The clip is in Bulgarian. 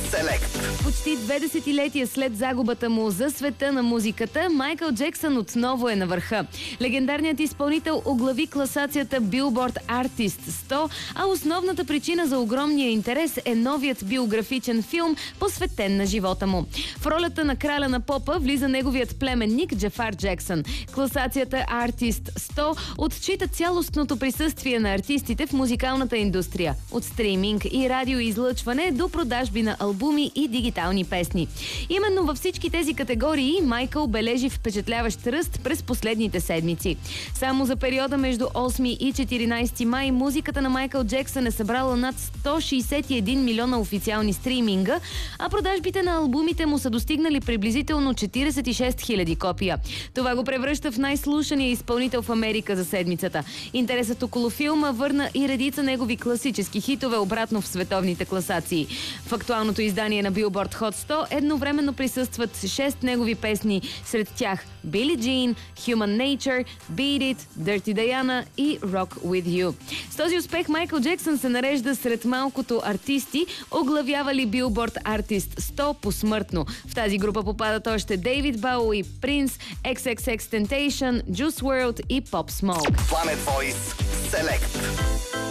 Select. Почти 2 десетилетия след загубата му за света на музиката, Майкъл Джексън отново е на върха. Легендарният изпълнител оглави класацията Billboard Artist 100, а основната причина за огромния интерес е новият биографичен филм, посветен на живота му. В ролята на краля на попа влиза неговият племенник Джафар Джексън. Класацията Artist 100 отчита цялостното присъствие на артистите в музикалната индустрия. От стриминг и радиоизлъчване до продажби на албуми и дигитални песни. Именно във всички тези категории Майкъл бележи впечатляващ ръст през последните седмици. Само за периода между 8 и 14 май музиката на Майкъл Джексън е събрала над 161 милиона официални стриминга, а продажбите на албумите му са достигнали приблизително 46 хиляди копия. Това го превръща в най-слушания изпълнител в Америка за седмицата. Интересът около филма върна и редица негови класически хитове обратно в световните класации. В актуалното издание на Billboard Hot 100 едновременно присъстват 6 негови песни, сред тях Billie Jean, Human Nature, Beat It, Dirty Diana и Rock With You. С този успех Майкъл Джексън се нарежда сред малкото артисти, оглавявали Billboard Artist 100 посмъртно. В тази група попадат още Дейвид Бауи, Принс, XXXTentacion, Juice WRLD и Pop Smoke. Planet Voice Select.